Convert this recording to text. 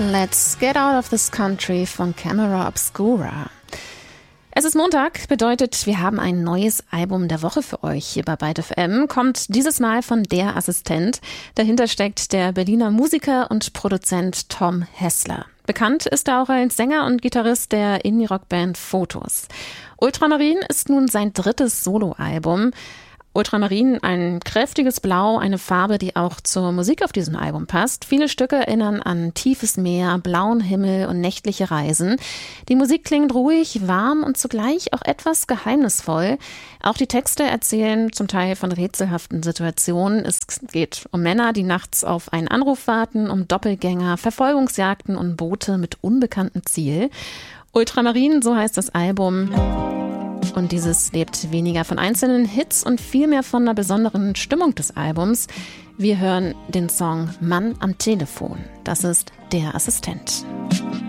Let's Get Out of This Country von Camera Obscura. Es ist Montag, bedeutet, wir haben ein neues Album der Woche für euch hier bei Byte FM. Kommt dieses Mal von Der Assistent. Dahinter steckt der Berliner Musiker und Produzent Tom Hessler. Bekannt ist er auch als Sänger und Gitarrist der Indie-Rock-Band Photos. Ultramarin ist nun sein drittes Soloalbum. Ultramarin, ein kräftiges Blau, eine Farbe, die auch zur Musik auf diesem Album passt. Viele Stücke erinnern an tiefes Meer, blauen Himmel und nächtliche Reisen. Die Musik klingt ruhig, warm und zugleich auch etwas geheimnisvoll. Auch die Texte erzählen zum Teil von rätselhaften Situationen. Es geht um Männer, die nachts auf einen Anruf warten, um Doppelgänger, Verfolgungsjagden und Boote mit unbekanntem Ziel. Ultramarin, so heißt das Album. Und dieses lebt weniger von einzelnen Hits und viel mehr von einer besonderen Stimmung des Albums. Wir hören den Song Mann am Telefon. Das ist Der Assistent.